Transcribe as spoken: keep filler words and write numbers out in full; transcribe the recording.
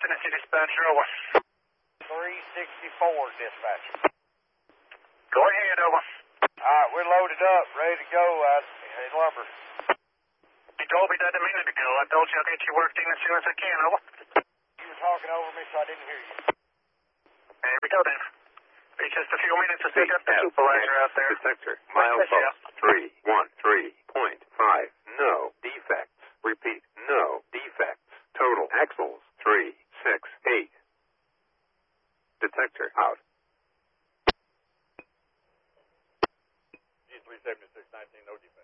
Tennessee dispatcher, over. three sixty-four, dispatcher. Go ahead, over. Alright, we're loaded up, ready to go out in lumber. You told me that a minute ago. I told you I'll get you worked in as soon as I can, over. You were talking over me, so I didn't hear you. There we go, then. It's just a few minutes to pick up the supervisor out there. Detector, milepost three one three point five. No defects. Repeat, no defects. Total axles three six eight. Detector out. G three seventy-six nineteen, no defects.